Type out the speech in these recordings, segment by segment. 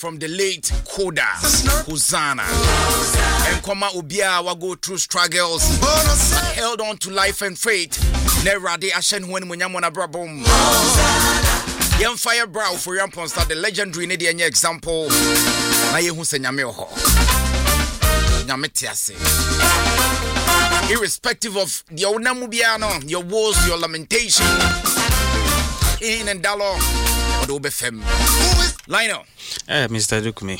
from the late Koda Hosanna. And Koma Ubia will go through struggles, but held on to life and faith. Never de Ashen when Munyamona Brabum. Young fire brow for Yampon start the legendary Nadian example. Na ye hu se nyame ho. Nyame tiase. Irrespective of the onamubiano, your woes, your lamentation, in and dollar or the obefem. Lionel. Mr. Dukumi.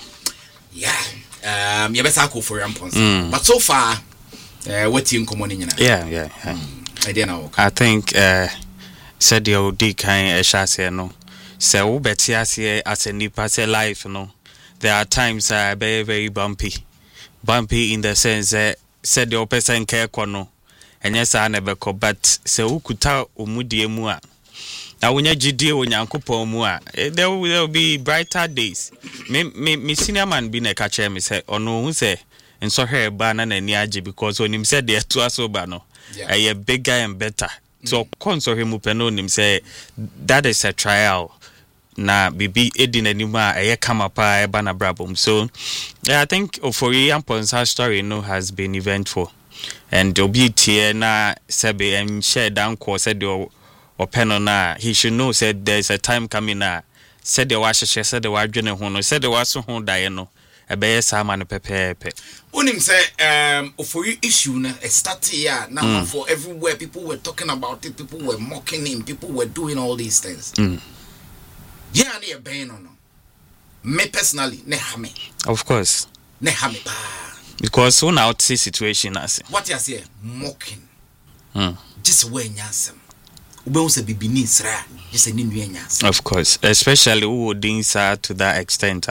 Yeah. You better go for Yampon. But so far, what you come on in? Yeah. I don't know. I think said the old kind of no. So betiase as a nipa say life no. There are times very very bumpy in the sense that said the person care kono and yes I never ko but se ukuta omudie mu a na wonya gidie onyankopon mu a there will be brighter days me senior man bi na ka che me say ono hu say enso hwe ba na nani age because onim said the to aso ba no a bigger and better so konso hwe mu pe no onim say that is a trial na bibi edin anima eye kama pa eba na brabum. So I think for Yampon's story has been eventful and obi tie na sebe and share down ko said the openo na he should know said there's a time coming na said the wash said the wadwene ho no said the waso ho dae no ebe sama no pepepe unim say for issue na start here now for everywhere people were talking about it, people were mocking him, people were doing all these things. Yeah, near Ben or no. Me personally, ne hame. Of course. Ne hame. Because when out see situation as what you say, mocking. Just when yasem. Ube unse bibini sra. Just a ninu yasem. Of course, especially who would to that extent.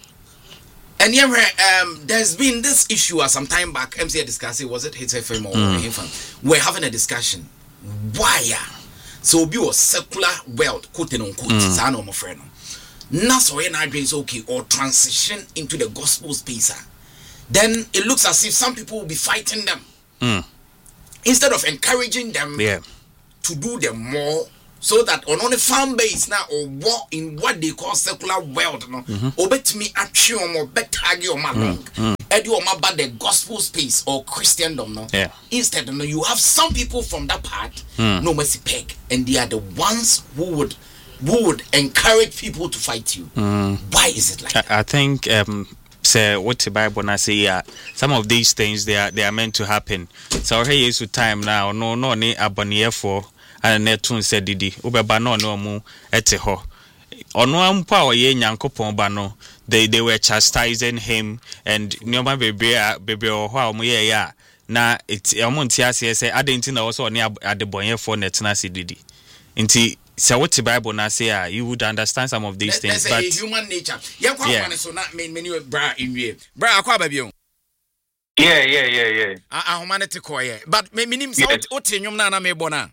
And yeah, there's been this issue some time back. MCA discussing, was it HFM or HFM? We're having a discussion. Why? So be a secular world, quote and unquote, my friend. Now so when I is okay or transition into the gospel space, then it looks as if some people will be fighting them instead of encouraging them to do them more, so that on the fan base now or what in what they call secular world, no, obet me action or bet tag your man, edu about the gospel space or Christendom, no. Instead, no, you have some people from that part, no mercy peg, and they are the ones who would encourage people to fight you. Why is it like that? I think say what the Bible na say some of these things they are meant to happen. So here is time now. No ni aboniye for and netun said didi ubeba no mu ete ho. Ono ampa oye nyankopon ba no they were chastising him and nyoma bebre o ho a ye ya na it omonti ase say adenti na also oni adebonye for netna sididi. Nti so what the Bible na say you would understand some of these things but human nature. Yeah, so na many bra in we. Bra akwa ba bion. Yeah. Humanity koye. But me nim say what nyom na me bona.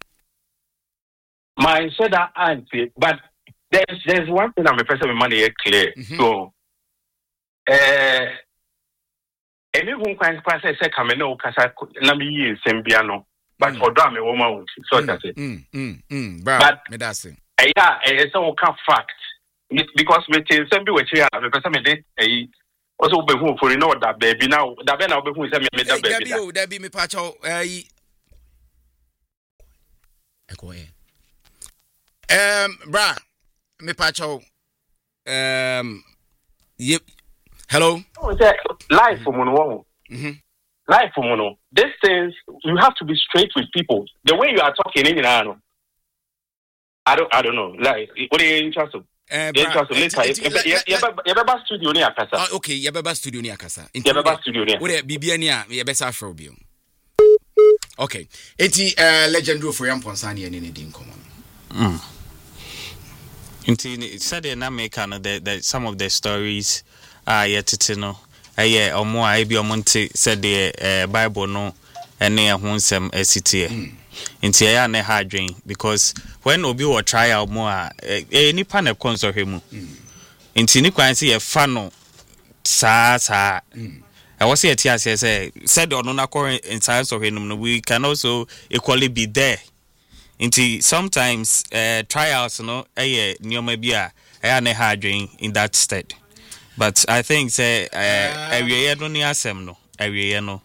My said that answer, but there's one thing I'm a person with money clear. So anyone can say come no kasa na me yi sembiano but odo me woman so that's it. But me that's it. Yeah, it's all fact because me tell sembi we here me person me dey also be who for know that baby now that be now be who say me that baby that be me pacho bra me pacho yep hello life for mono life for mono these things you have to be straight with people the way you are talking in I don't know like what are you interested Yababa studio ni akasa okay Yababa studio ni akasa Yababa studio ni what bibia ni a Yabesa afro bio okay eti legendary for Yampon Sani and any din common It said in America that some of the stories are yet to know. Or more, I be Monte said the Bible no, and near Honsem SCT. Into a ne hard drink because when Obi or trial more, any pan of console him. Into Niquancy a funnel, sa. I was here, said on a current in science of him, we can also equally be there. Into sometimes trials no nyoma bia ne hard drink in that state But I think say area no ni asem no. Area no.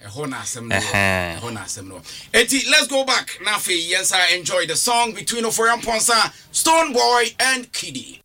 Let's go back. Nafi, yes, I enjoy the song between Oforian Ponsa, Stone Boy, and Kiddy.